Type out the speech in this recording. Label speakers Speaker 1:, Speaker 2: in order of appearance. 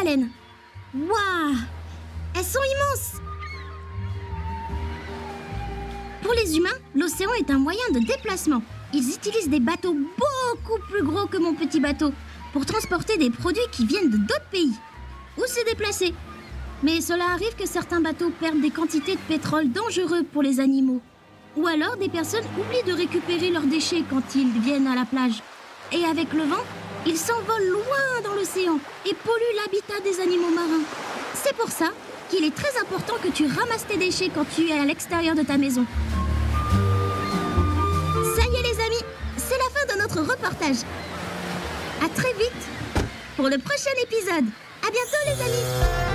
Speaker 1: baleines. Waouh! Elles sont immenses! Pour les humains, l'océan est un moyen de déplacement. Ils utilisent des bateaux beaucoup plus gros que mon petit bateau pour transporter des produits qui viennent de d'autres pays ou se déplacer. Mais cela arrive que certains bateaux perdent des quantités de pétrole dangereux pour les animaux. Ou alors des personnes oublient de récupérer leurs déchets quand ils viennent à la plage. Et avec le vent, ils s'envolent loin dans l'océan et polluent l'habitat des animaux marins. C'est pour ça qu'il est très important que tu ramasses tes déchets quand tu es à l'extérieur de ta maison. Ça y est les amis, c'est la fin de notre reportage. À très vite pour le prochain épisode. À bientôt les amis.